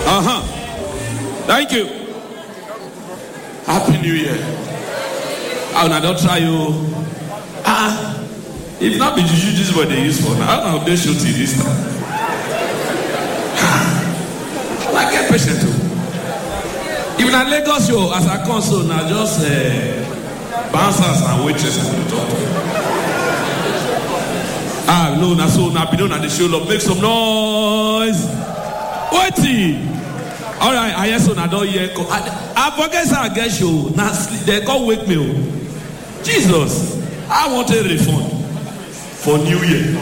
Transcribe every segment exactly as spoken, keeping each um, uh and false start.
Uh-huh. Thank you. Happy New Year. I will not try you. Ah, if not be juju, this is what they use for now. How they shoot you this time? I get patient too. Even at Lagos, yo, as I come so now, just uh, bouncers and waitresses and talk. Ah, no, na so now be known at the show. Make some noise. Waiting. All right, I hear so now don't hear. I forget I get show. Now they can't wake me up. Jesus, I want a refund for New Year.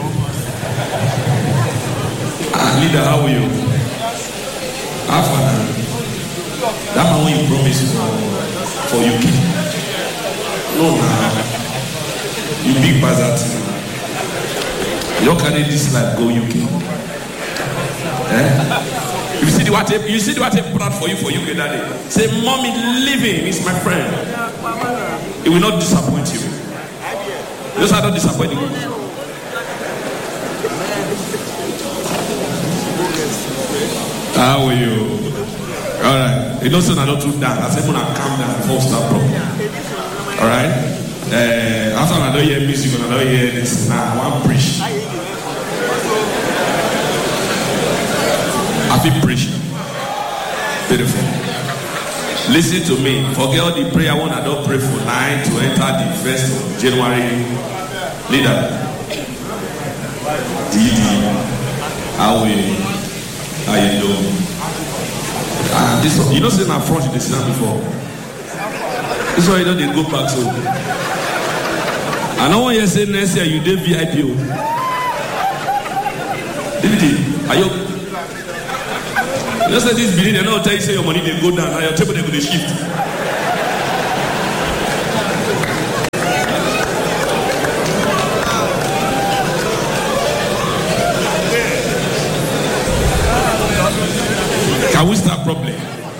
Ah, leader, how are you? How far? That man when you promise for, for U K. No, nah. You big bastard. You don't carry this life, go U K. Eh? You see the what you see the what I brought for you for U K that day. Say, mommy living is my friend. It will not disappoint you. Just I don't disappoint you. How are you? Alright. You know, so I don't do that. I said, when I calm down before start problem. Alright? Uh, after I don't hear music, I don't hear this. Now, I want to preach. I feel preach. Beautiful. Listen to me. Forget all the prayer one I don't pray for nine to enter the first of January. Leader. Didi. How are you? How you doing? Ah, this one, you know, say na front they see that before. This one you know they go back so. I know when you say next year you did V I P. David, are you? You know say this building they don't tell you say your money they go down and your table they go to shift. Can we start properly?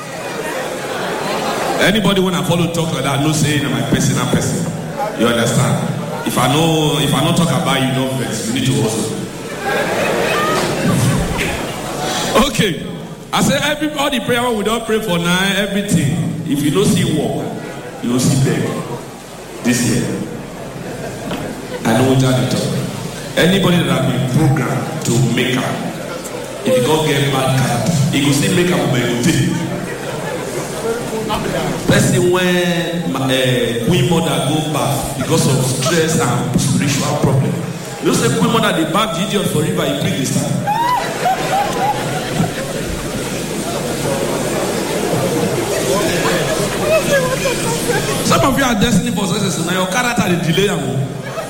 Anybody when I follow talk like that, no saying I'm my personal person. You understand? If I know, if I don't talk about you, no vex. You need to also. Okay. I say everybody prayer we don't pray for now. Everything. If you don't see walk, you don't see beg. This year, I know what I talk. Anybody that have been programmed to make up. If you go get bad card, you go see make up by your day. Person when uh, Queen Mother go back because of stress and spiritual problem. You know say Queen Mother they back the idiot for river, he bring this time. Some of you are destiny for success. Now your character they delay them.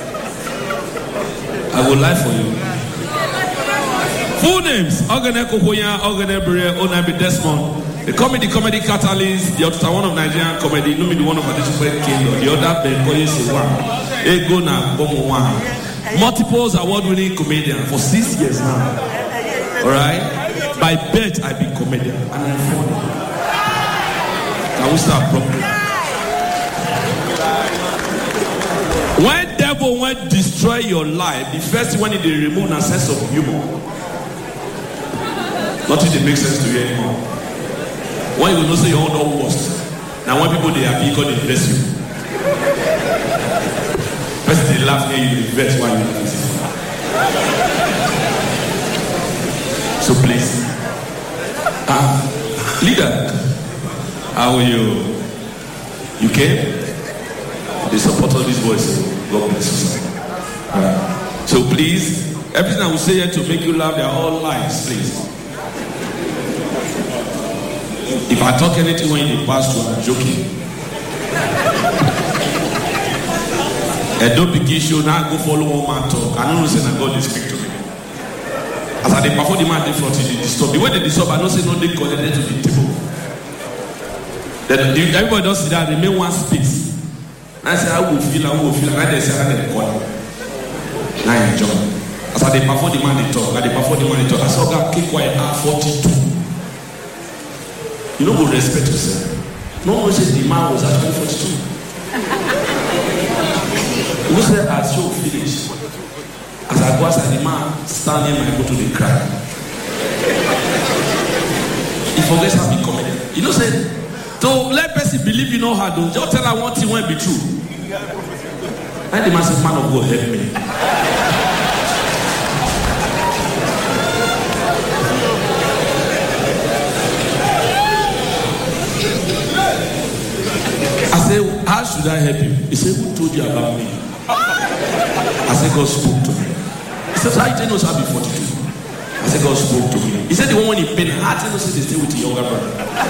I will lie for you. Full names: Ogene Kokoya, Ogene Bere, Onabi Desmond. The comedy, comedy catalyst, the other one of Nigerian comedy, no me the one of Adishwe King, the other Ben Koye Sewa, Ego na Bomo One. Multiples award-winning comedian for six years now. Alright? By birth, I be comedian. And I'm funny. Can we start properly? When devil went destroy your life, the first one they remove a sense of humor. Nothing that makes sense to you anymore. When you will not say your own not worst. Now when people they happy, because they bless you. First they laugh here, you invest while you laugh. So please. Ah, leader, how are you? You came? They support all these voices. God bless you. Right. So please, everything I will say here to make you laugh, they are all lies, please. If I talk anything when you pass through, I'm joking. And don't begin show now go follow one man talk. I don't know say that God is speak to me. As I dey perform the man in front, they disturb. The way they disturb, I don't say no they connected to the table. Then everybody don't see that they make one space. I say I will feel, I will feel, and I say I dey corner. Now I enjoy. As I dey perform the man they talk, I dey perform the man they talk. I saw God keep quiet at forty-two. You don't go respect yourself. No one says the man was actually forty-two. You say as you finish. As I go outside, the man standing and I go to the cry. If forgets how to be comedy. You know, say, to let person believe you know how to, just tell her one thing won't be true. And the massive man of God help me. I said, how should I help you? He said, who told you about me? I said, God spoke to me. He said, how did you know I'll be forty-two? I said, God spoke to me. He said, the one when he paid, how did you know they stay with the younger brother?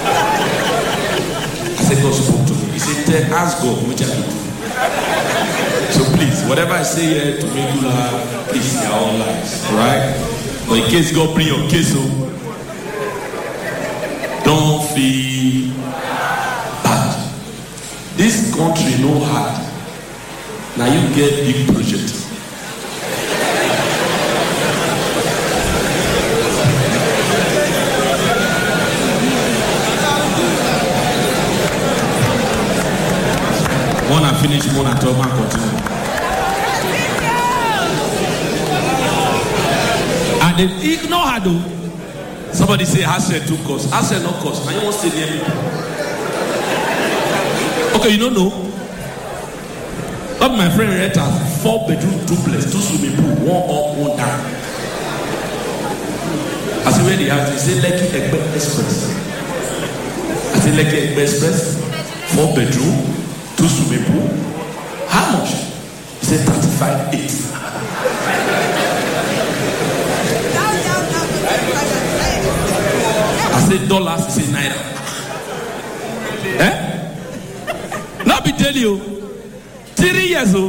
I said, God spoke to me. He said, tell, ask God, which I do. So please, whatever I say here to make you laugh, please, their own lives. Alright? But in case God bring your case, so don't feel bad. This country no hard. Now you get big project. One I finish, one I talk, one continue. And then ignore her though. Somebody say Hassel took cost. Hassel no cost. Now you won't stay near me. Okay, you don't know. But my friend rent a four bedroom duplex, two swimming pool, one up, one down. I said, where the house? He said, Lekki Egbe Express. I said, Lekki Egbe Express, four bedroom, two swimming pool. How much? He said, thirty-five eight. I said, dollars. He said, naira. Eh? Not be tell you. Three years old.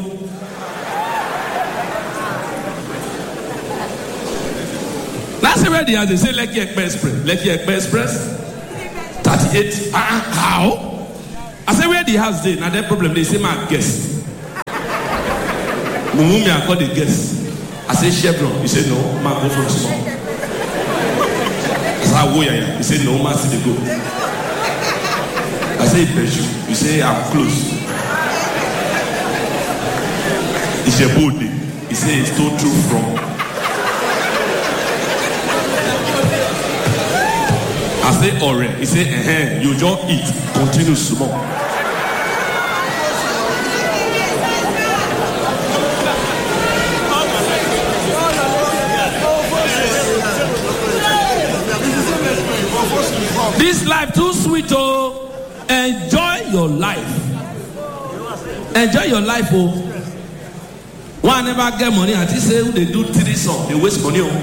That's where they are. They say Lekki Egbe Express. Lekki Egbe Express. thirty-eight. Uh, how? I say where the house is. Now that problem. They say my guest. Mumumi I call the guest. I say Chevron. He said no. Ma go from small. I say Woyaya. He said no. Ma see the go. I say Peju. You say I'm close. It's a body. He says it's too true from. I say Ore. He say eh, you just eat. Continue small. This life too sweet, oh. Enjoy your life. Enjoy your life, oh. One never get money until say they do three songs, they waste money on.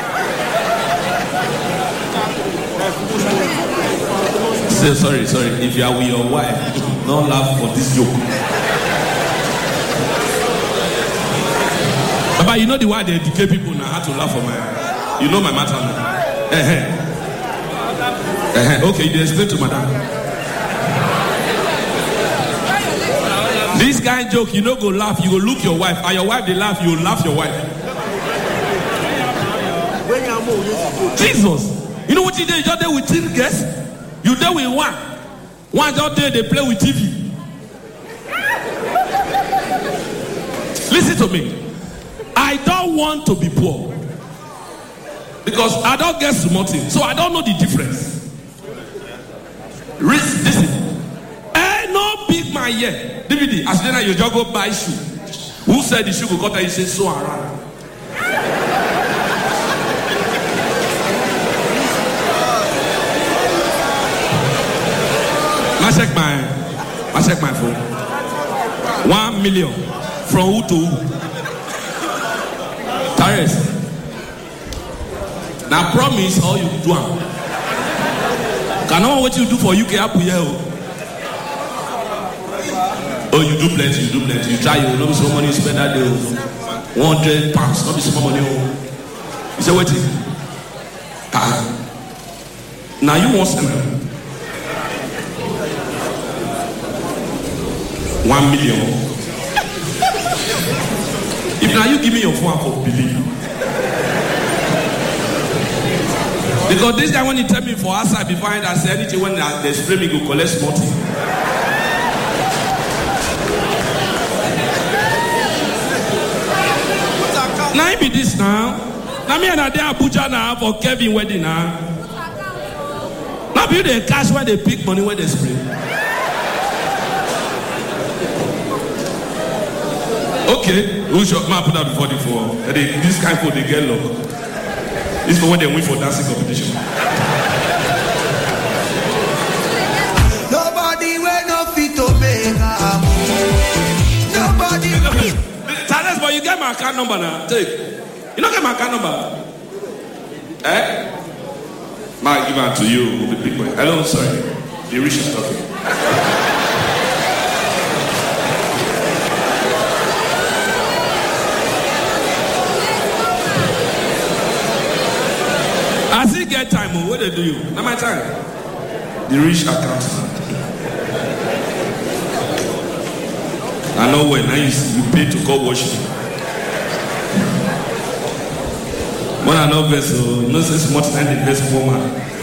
Say sorry, sorry. If you are with your wife, don't laugh for this joke. But you know the way they educate people now, how to laugh for my. You know my matter now. Uh-huh. Uh-huh. Okay, you explain to madam. This kind of joke, you don't go laugh, you go look your wife, and your wife they laugh, you laugh your wife. Jesus, you know what you did? You just there with three guests. You there with one. One just there they play with T V. Listen to me. I don't want to be poor because I don't get smarting, so I don't know the difference. Listen. No big man here. D V D, as then you just go buy shoe. Who said the shoe go cut? You say so around. I check my, I check my phone. One million from who to who? Tares. Now promise all you do. Can know what you do for U K up here. Oh, you do plenty, you do plenty. You try, you know, some money you spend that day. one hundred pounds, not be some money. You say, wait. Ah. Now you want some. One million. If now you give me your phone for believe. Because this guy when he tell me for outside before I say anything when there's framing, go collect money. Now be this now. Now me and I there Abuja now for Kevin wedding now. Have you the cash where they pick money when they spray? Okay, who should man put that before the four? This kind of food they get low. This for when they win for dancing competition. Nobody will not fit to make Nobody. Talents, but you get my account number now. Take. You don't get my account number. Eh? Might give it to you. The big boy. Hello, sorry. The rich is talking. I still get time. Oh, what they do you? Not my time. The rich accountant. I know when I used you pay to go watch me. When I know best, so you know since much time the best woman.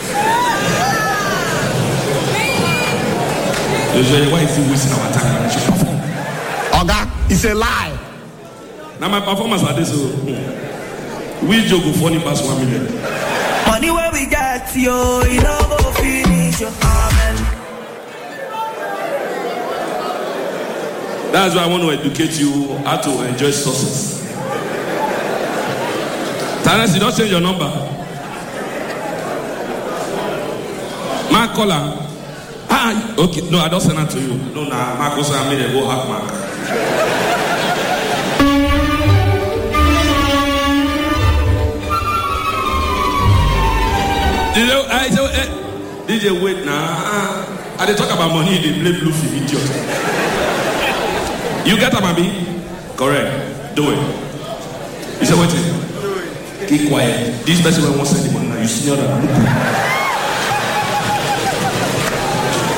Usually, why is he wasting our time and she perform? Oga, it's a lie. Now my performance like this, so we joke funny past one million. Money where we got yo, you know go finish your amen. That's why I want to educate you how to enjoy success. Talents, you don't change your number. Mark caller. Ah, okay. No, I don't send that to you. No, nah. Mark also I made a go hack Mark. You know, I say, eh, D J, wait now. I they talk about money, they play bluffy, idiot. You get a baby? Correct. Do it. You say, wait. Keep quiet. This person will want to send the money now. You senior than